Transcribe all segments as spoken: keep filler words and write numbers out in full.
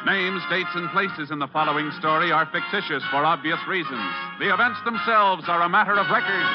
Names, dates, and places in the following story are fictitious for obvious reasons. The events themselves are a matter of record.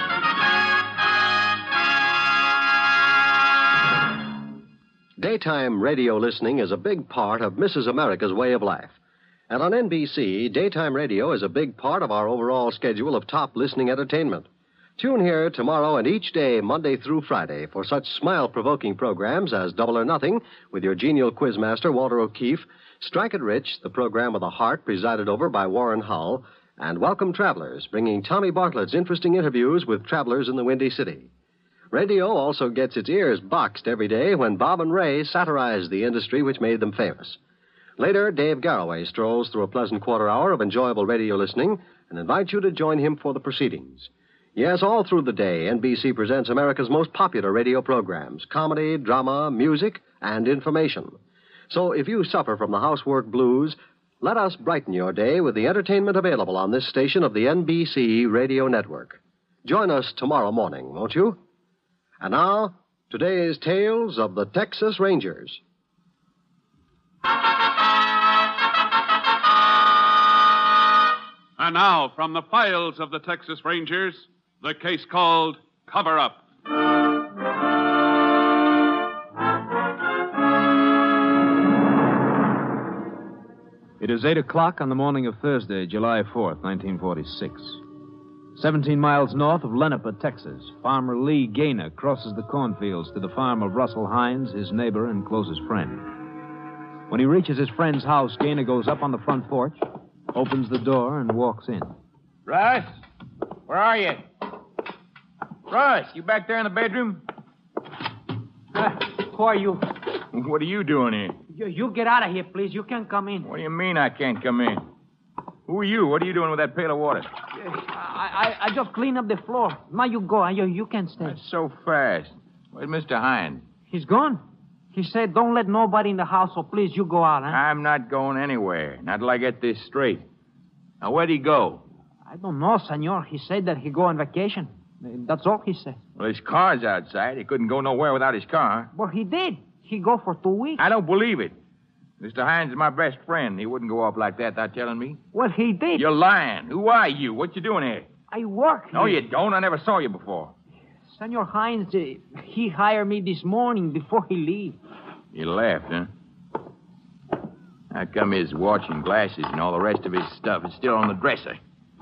Daytime radio listening is a big part of Missus America's way of life. And on N B C, daytime radio is a big part of our overall schedule of top listening entertainment. Tune here tomorrow and each day, Monday through Friday, for such smile-provoking programs as Double or Nothing with your genial quizmaster, Walter O'Keefe, Strike It Rich, the program with a heart presided over by Warren Hull, and Welcome Travelers, bringing Tommy Bartlett's interesting interviews with travelers in the Windy City. Radio also gets its ears boxed every day when Bob and Ray satirize the industry which made them famous. Later, Dave Garroway strolls through a pleasant quarter hour of enjoyable radio listening and invites you to join him for the proceedings. Yes, all through the day, N B C presents America's most popular radio programs, comedy, drama, music, and information. So if you suffer from the housework blues, let us brighten your day with the entertainment available on this station of the N B C Radio Network. Join us tomorrow morning, won't you? And now, today's Tales of the Texas Rangers. And now, from the files of the Texas Rangers, the case called Cover Up. It is eight o'clock on the morning of Thursday, July fourth, nineteen forty-six. Seventeen miles north of Lenepa, Texas, farmer Lee Gaynor crosses the cornfields to the farm of Russell Hines, his neighbor and closest friend. When he reaches his friend's house, Gaynor goes up on the front porch, opens the door, and walks in. Russ? Where are you? Russ, you back there in the bedroom? Uh, who are you? What are you doing here? you? You get out of here, please. You can't come in. What do you mean I can't come in? Who are you? What are you doing with that pail of water? I, I, I just cleaned up the floor. Now you go. You, you can't stay. That's so fast. Where's Mister Hines? He's gone. He said don't let nobody in the house, so please, you go out, huh? I'm not going anywhere. Not till I get this straight. Now, where'd he go? I don't know, senor. He said that he'd go on vacation. That's all he said. Well, his car's outside. He couldn't go nowhere without his car. Well, he did. He go for two weeks. I don't believe it. Mister Hines is my best friend. He wouldn't go off like that without telling me. Well, he did. You're lying. Who are you? What you doing here? I work here. No, you don't. I never saw you before. Senor Hines, uh, he hired me this morning before he leave. You left, huh? How come his watch and glasses and all the rest of his stuff is still on the dresser?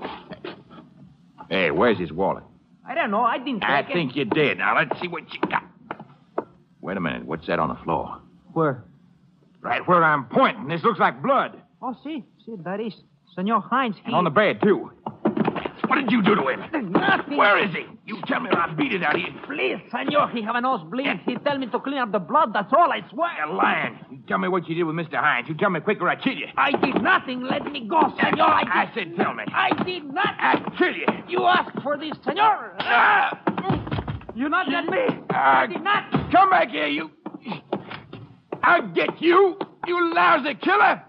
Hey, where's his wallet? I don't know. I didn't take I it. think you did. Now, let's see what you got. Wait a minute. What's that on the floor? Where? Right where I'm pointing. This looks like blood. Oh, see. See, that is Senor Hines. He... And on the bed, too. What did you do to him? Nothing. Where is he? You tell me or I'll beat it out of you. Please, senor, he have a nosebleed. He tell me to clean up the blood. That's all, I swear. You're lying. You tell me what you did with Mister Hines. You tell me quick or I kill you. I did nothing. Let me go, senor. I, did... I said tell me. I did not. I'll kill you. You asked for this, senor. Ah. You not let me. Uh, I did not. Come back here, you. I'll get you, you lousy killer.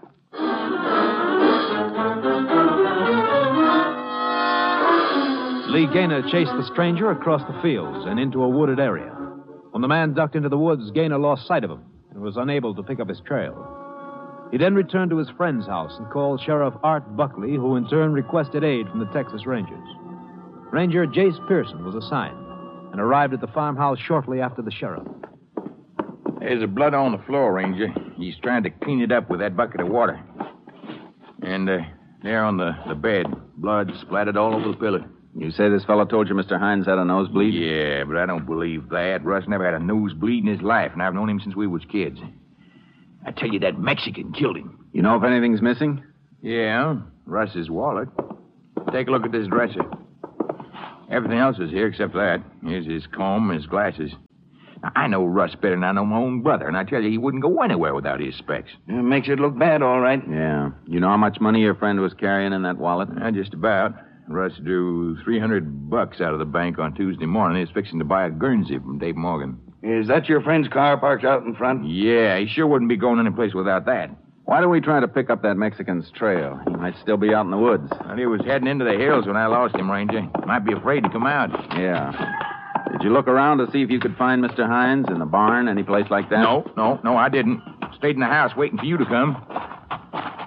Lee Gaynor chased the stranger across the fields and into a wooded area. When the man ducked into the woods, Gaynor lost sight of him and was unable to pick up his trail. He then returned to his friend's house and called Sheriff Art Buckley, who in turn requested aid from the Texas Rangers. Ranger Jace Pearson was assigned and arrived at the farmhouse shortly after the sheriff. There's a blood on the floor, Ranger. He's trying to clean it up with that bucket of water. And uh, there on the, the bed, blood splattered all over the pillow. You say this fellow told you Mister Hines had a nosebleed? Yeah, but I don't believe that. Russ never had a nosebleed in his life, and I've known him since we was kids. I tell you, that Mexican killed him. You know if anything's missing? Yeah, Russ's wallet. Take a look at this dresser. Everything else is here except that. Here's his comb, his glasses. Now, I know Russ better than I know my own brother, and I tell you, he wouldn't go anywhere without his specs. It makes it look bad, all right. Yeah. You know how much money your friend was carrying in that wallet? Uh, just about. Russ drew three hundred bucks out of the bank on Tuesday morning. He's fixing to buy a Guernsey from Dave Morgan. Is that your friend's car parked out in front? Yeah, he sure wouldn't be going any place without that. Why don't we try to pick up that Mexican's trail? He might still be out in the woods. Well, he was heading into the hills when I lost him, Ranger. Might be afraid to come out. Yeah. Did you look around to see if you could find Mister Hines in the barn, any place like that? No, no, no, I didn't. Stayed in the house waiting for you to come.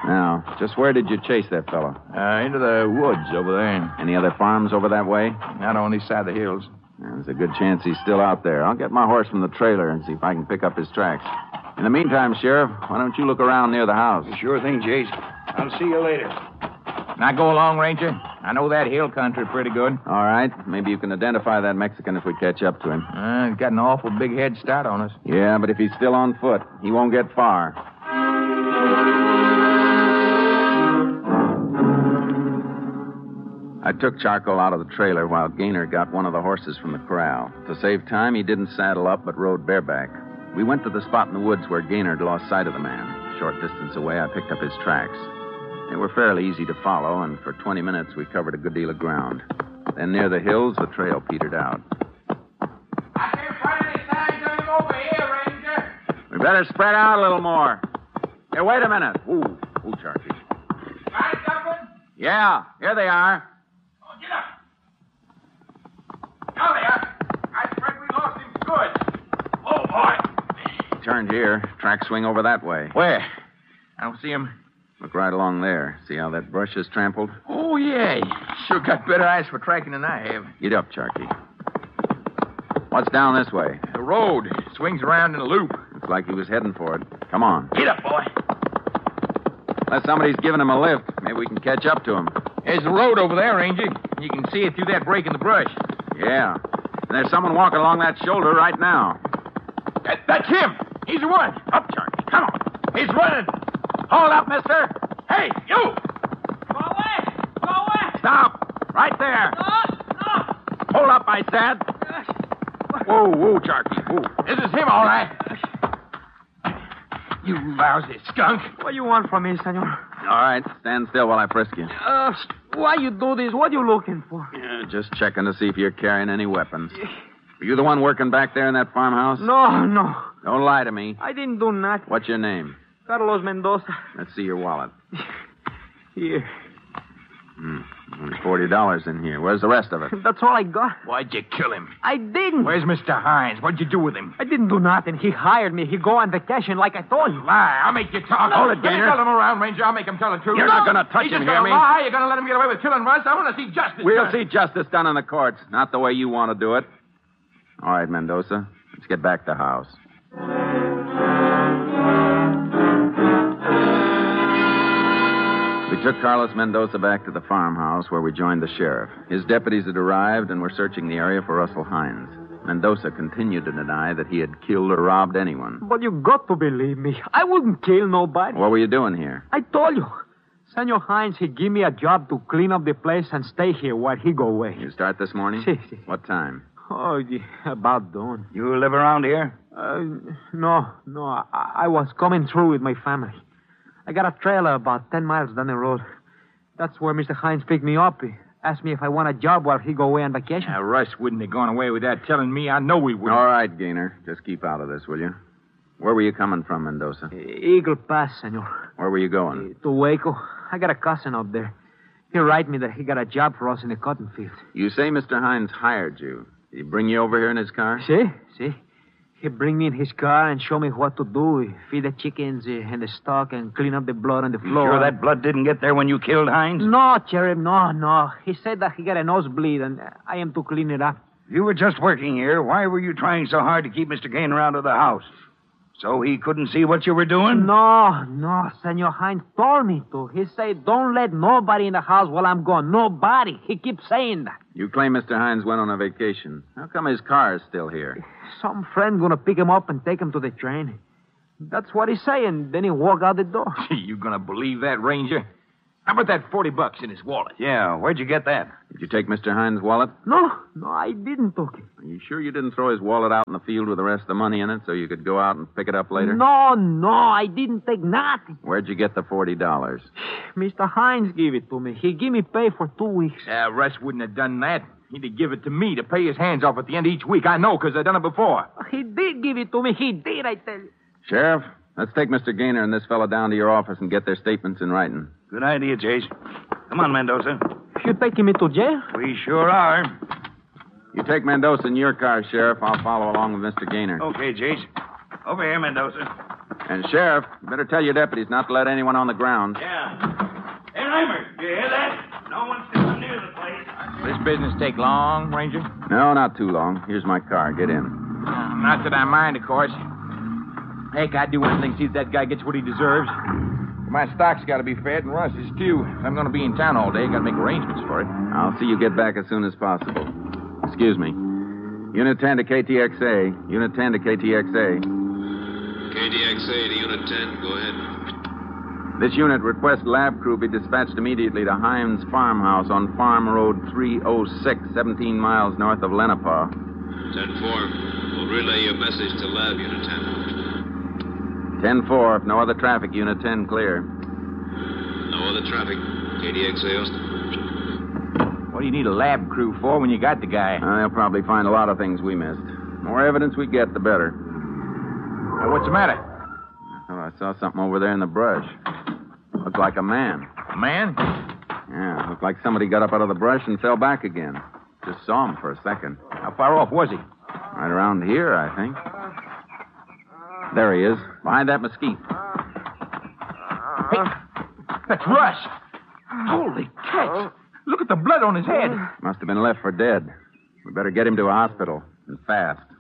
Now, just where did you chase that fellow? Uh, into the woods over there. Any other farms over that way? Not on this side of the hills. There's a good chance he's still out there. I'll get my horse from the trailer and see if I can pick up his tracks. In the meantime, Sheriff, why don't you look around near the house? Sure thing, Jase. I'll see you later. Now go along, Ranger. I know that hill country pretty good. All right. Maybe you can identify that Mexican if we catch up to him. Uh, he's got an awful big head start on us. Yeah, but if he's still on foot, he won't get far. I took Charcoal out of the trailer while Gaynor got one of the horses from the corral. To save time, he didn't saddle up but rode bareback. We went to the spot in the woods where Gaynor had lost sight of the man. A short distance away, I picked up his tracks. They were fairly easy to follow, and for twenty minutes we covered a good deal of ground. Then near the hills, the trail petered out. I can't find any signs of him over here, Ranger. We better spread out a little more. Hey, wait a minute. Ooh, ooh, Charky. Find something? Yeah, here they are. Oh, get up. Now they are. I spread we lost him good. Oh, boy. Turned here. Track swing over that way. Where? I don't see him. Look right along there. See how that brush is trampled? Oh, yeah. Sure got better eyes for tracking than I have. Get up, Charky. What's down this way? The road swings around in a loop. Looks like he was heading for it. Come on. Get up, boy. Unless somebody's giving him a lift, maybe we can catch up to him. There's the road over there, Ranger. You can see it through that break in the brush. Yeah. And there's someone walking along that shoulder right now. That, that's him. He's the one. Up, Charlie. Come on. He's running. Hold up, mister. Hey, you. Go away. Go away. Stop. Right there. No, no. Hold up, I said. Whoa, whoa, Charky. Whoa. This is him, all right. You lousy skunk. What do you want from me, senor? All right, stand still while I frisk you. Uh, why you do this? What you looking for? Yeah, just checking to see if you're carrying any weapons. Were you the one working back there in that farmhouse? No, no. Don't lie to me. I didn't do nothing. What's your name? Carlos Mendoza. Let's see your wallet. Here. Hmm. Only forty dollars in here. Where's the rest of it? That's all I got. Why'd you kill him? I didn't. Where's Mister Hines? What'd you do with him? I didn't do nothing. He hired me. He go on vacation like I told you. Lie. I'll make you talk. Hold it, Let me Gaynor. tell him around, Ranger. I'll make him tell the truth. You're not gonna touch He's him, just hear gonna me? lie. You're gonna let him get away with killing Russ. I want to see justice. We'll done. see justice done in the courts, not the way you want to do it. All right, Mendoza. Let's get back to the house. We took Carlos Mendoza back to the farmhouse where we joined the sheriff. His deputies had arrived and were searching the area for Russell Hines. Mendoza continued to deny that he had killed or robbed anyone. But you got to believe me. I wouldn't kill nobody. What were you doing here? I told you. Senor Hines, he give me a job to clean up the place and stay here while he go away. You start this morning? Si, si. What time? Oh, yeah, about dawn. You live around here? Uh, no, no. I, I was coming through with my family. I got a trailer about ten miles down the road. That's where Mister Hines picked me up. He asked me if I want a job while he go away on vacation. Now, Russ wouldn't have gone away without telling me. I know he wouldn't. All right, Gaynor. Just keep out of this, will you? Where were you coming from, Mendoza? Eagle Pass, senor. Where were you going? To Waco. I got a cousin up there. He write me that he got a job for us in the cotton field. You say Mister Hines hired you. Did he bring you over here in his car? See? See? He bring me in his car and show me what to do. He feed the chickens uh, and the stock and clean up the blood on the You floor. sure that blood didn't get there when you killed Hines? No, Sheriff, no, no. He said that he got a nosebleed and I am to clean it up. You were just working here. Why were you trying so hard to keep Mister Gaynor out of the house? So he couldn't see what you were doing? No, no, Senor Hines told me to. He said, don't let nobody in the house while I'm gone. Nobody. He keeps saying that. You claim Mister Hines went on a vacation. How come his car is still here? Some friend gonna pick him up and take him to the train. That's what he's saying. Then he walk out the door. You gonna believe that, Ranger? How about that forty bucks in his wallet? Yeah, where'd you get that? Did you take Mister Hines' wallet? No, no, I didn't take it. Are you sure you didn't throw his wallet out in the field with the rest of the money in it so you could go out and pick it up later? No, no, I didn't take nothing. Where'd you get the forty dollars? Mister Hines gave it to me. He give me pay for two weeks. Uh, Russ wouldn't have done that. He'd have give it to me to pay his hands off at the end of each week. I know, because I've done it before. He did give it to me. He did, I tell you. Sheriff, let's take Mister Gaynor and this fellow down to your office and get their statements in writing. Good idea, Chase. Come on, Mendoza. You taking me to jail? We sure are. You take Mendoza in your car, Sheriff. I'll follow along with Mister Gaynor. Okay, Chase. Over here, Mendoza. And, Sheriff, you better tell your deputies not to let anyone on the ground. Yeah. Hey, Reimer, you hear that? No one's coming near the place. This business take long, Ranger? No, not too long. Here's my car. Get in. Not that I mind, of course. Heck, I'd do anything to see if that guy gets what he deserves. My stock's got to be fed, and Russ's, too. If I'm going to be in town all day, got to make arrangements for it. I'll see you get back as soon as possible. Excuse me. Unit ten to K T X A. Unit ten to K T X A. K T X A to Unit ten. Go ahead. This unit requests lab crew be dispatched immediately to Hines Farmhouse on Farm Road three oh six, seventeen miles north of Lenapaw. ten four. We'll relay your message to Lab Unit ten. ten four. If no other traffic, Unit ten clear. No other traffic. K T X A, Austin. What do you need a lab crew for when you got the guy? Uh, they'll probably find a lot of things we missed. The more evidence we get, the better. Well, what's the matter? Oh, I saw something over there in the brush. Looked like a man. A man? Yeah, looked like somebody got up out of the brush and fell back again. Just saw him for a second. How far off was he? Right around here, I think. There he is, behind that mesquite. Hey, that's Russ. Holy cats. Look at the blood on his head. Must have been left for dead. We better get him to a hospital, and fast.